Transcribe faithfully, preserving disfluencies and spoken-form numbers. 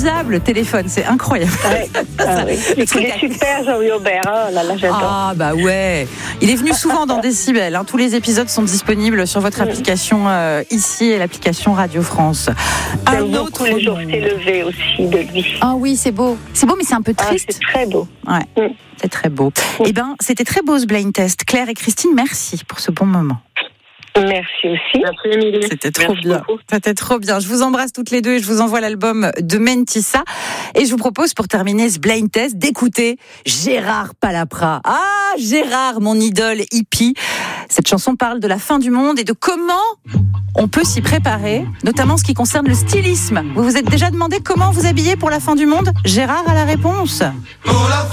inutilisable, le téléphone, c'est incroyable. Ouais. Ah, oui. Il est super, Jean-Louis Aubert. Oh là là, j'adore. Ah bah ouais. Il est venu souvent dans Décibel. Hein. Tous les épisodes sont disponibles sur votre application euh, ici et l'application Radio France. J'aime beaucoup Le jour s'est levé aussi de lui. Ah oui, c'est beau. C'est beau, mais c'est un peu triste. Ah, c'est très beau. Ouais, mm. C'est très beau. Mm. Eh ben, c'était très beau ce blind test. Claire et Christine, merci pour ce bon moment. Merci aussi. Merci Émilie. C'était trop Merci bien. beaucoup. C'était trop bien. Je vous embrasse toutes les deux et je vous envoie l'album de Mentissa. Et je vous propose pour terminer ce blind test d'écouter Gérard Palapra. Ah, Gérard, mon idole hippie. Cette chanson parle de la fin du monde et de comment on peut s'y préparer, notamment en ce qui concerne le stylisme. Vous vous êtes déjà demandé comment vous habiller pour la fin du monde ? Gérard a la réponse. Pour la